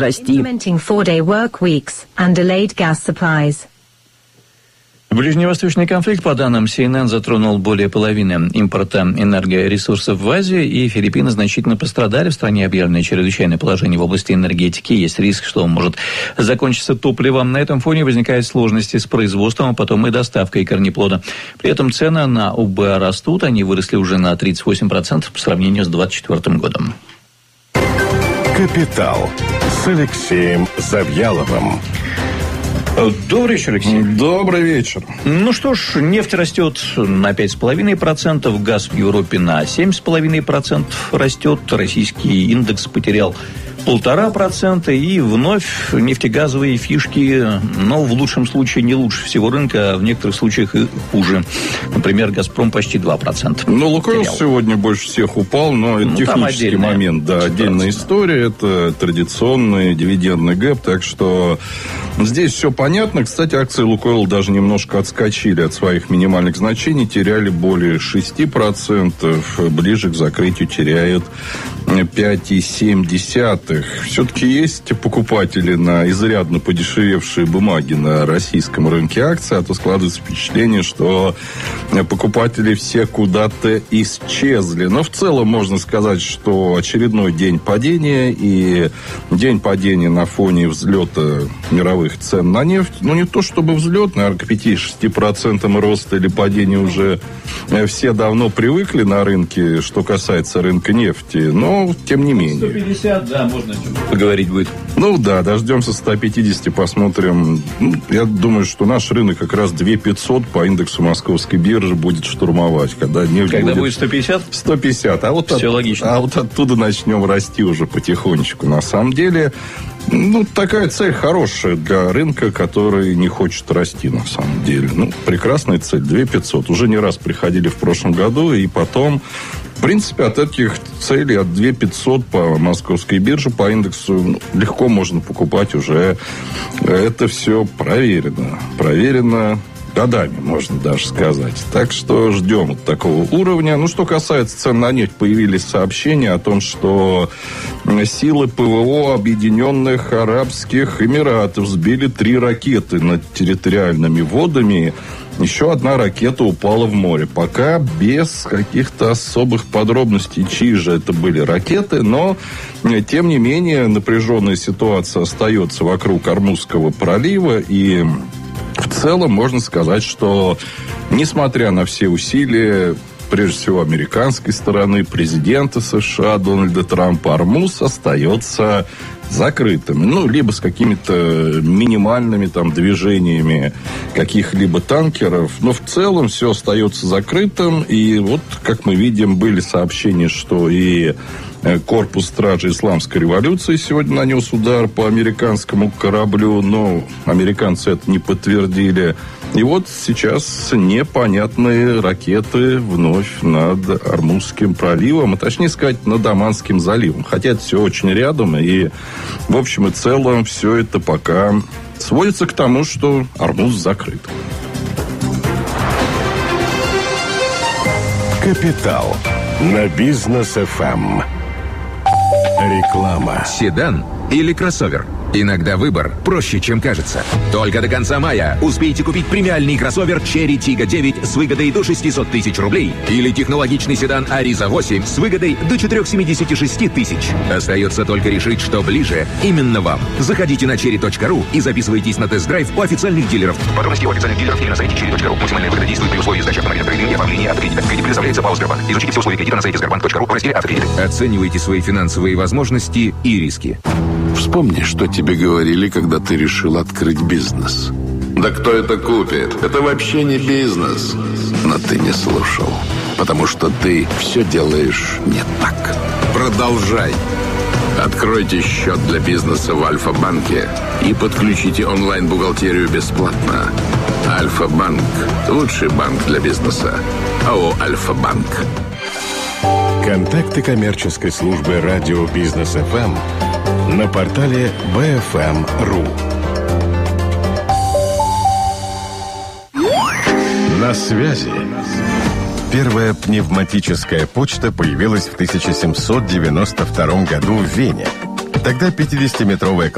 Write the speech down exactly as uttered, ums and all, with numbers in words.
расти. Ближневосточный конфликт, по данным си эн эн, затронул более половины импорта энергоресурсов в Азию, и Филиппины значительно пострадали. В стране объявлено чрезвычайное положение в области энергетики. Есть риск, что он может закончиться топливом. На этом фоне возникают сложности с производством, а потом и доставкой корнеплода. При этом цены на о бэ растут. Они выросли уже на тридцать восемь процентов по сравнению с две тысячи двадцать четвёртым годом. «Капитал» с Алексеем Завьяловым. Добрый вечер, Алексей. Добрый вечер. Ну что ж, нефть растет на пять целых пять десятых процента, газ в Европе на семь целых пять десятых процента растет, российский индекс потерял полтора процента, и вновь нефтегазовые фишки, но в лучшем случае не лучше всего рынка, а в некоторых случаях и хуже. Например, «Газпром» почти два процента. Ну, «Лукойл» сегодня больше всех упал, но это ну, технический момент, да, отдельная история, это традиционный дивидендный гэп, так что здесь все понятно. Кстати, акции «Лукойл» даже немножко отскочили от своих минимальных значений, теряли более шесть процентов, ближе к закрытию теряют пять целых семь десятых. Все-таки есть покупатели на изрядно подешевевшие бумаги на российском рынке акций, а то складывается впечатление, что покупатели все куда-то исчезли. Но в целом можно сказать, что очередной день падения, и день падения на фоне взлета мировых цен на нефть, ну не то чтобы взлет, наверное, к пяти-шести процентам роста или падения уже все давно привыкли на рынке, что касается рынка нефти, но тем не менее. сто пятьдесят, да, можно о чем поговорить будет. Ну да, дождемся ста пятидесяти, посмотрим. Ну, я думаю, что наш рынок как раз две тысячи пятьсот по индексу Московской биржи будет штурмовать. Когда нефть Когда будет... будет сто пятьдесят? сто пятьдесят. А вот, Все от... логично. а вот оттуда начнем расти уже потихонечку. На самом деле, ну, такая цель хорошая для рынка, который не хочет расти, на самом деле. Ну, прекрасная цель. две тысячи пятьсот. Уже не раз приходили в прошлом году, и потом... В принципе, от этих целей, от две тысячи пятьсот по московской бирже, по индексу, ну, легко можно покупать уже. Это все проверено. Проверено годами, можно даже сказать. Так что ждем вот такого уровня. Ну, что касается цен на нефть, появились сообщения о том, что силы ПВО Объединенных Арабских Эмиратов сбили три ракеты над территориальными водами. Еще одна ракета упала в море. Пока без каких-то особых подробностей, чьи же это были ракеты. Но, тем не менее, напряженная ситуация остается вокруг Ормузского пролива. И в целом можно сказать, что, несмотря на все усилия, прежде всего, американской стороны, президента США Дональда Трампа, Ормуз остается закрытыми. Ну, либо с какими-то минимальными там движениями каких-либо танкеров. Но в целом все остается закрытым. И вот, как мы видим, были сообщения, что и корпус стражи Исламской революции сегодня нанес удар по американскому кораблю. Но американцы это не подтвердили. И вот сейчас непонятные ракеты вновь над Ормузским проливом, а точнее сказать, над Оманским заливом. Хотя это все очень рядом, и в общем и целом все это пока сводится к тому, что Ормуз закрыт. «Капитал» на Бизнес эф эм. Реклама. Седан или кроссовер? Иногда выбор проще, чем кажется. Только до конца мая успейте купить премиальный кроссовер Cherry Tiggo девять с выгодой до шестьсот тысяч рублей или технологичный седан Ariza восемь с выгодой до четыреста семьдесят шесть тысяч. Остается только решить, что ближе именно вам. Заходите на черри точка ру и записывайтесь на тест-драйв у официальных дилеров. Подробности у официальных дилеров или на сайте черри точка ру. Максимальная выгода действует при условии сдачи автомобиля в трейдинг и оформлении автокредита. Кредит предоставляется ПАО «Сбербанк». Изучите все условия кредита на сайте сбербанк точка ру в разделе «Автокредит». Оценивайте свои финансовые возможности и риски. Вспомни, что тебе говорили, когда ты решил открыть бизнес. Да кто это купит? Это вообще не бизнес. Но ты не слушал, потому что ты все делаешь не так. Продолжай. Откройте счет для бизнеса в Альфа-банке и подключите онлайн-бухгалтерию бесплатно. Альфа-банк – лучший банк для бизнеса. АО «Альфа-банк». Контакты коммерческой службы радио Бизнес эф эм на портале би эф эм точка ру. На связи. Первая пневматическая почта появилась в тысяча семьсот девяносто втором году в Вене. Тогда пятидесятиметровая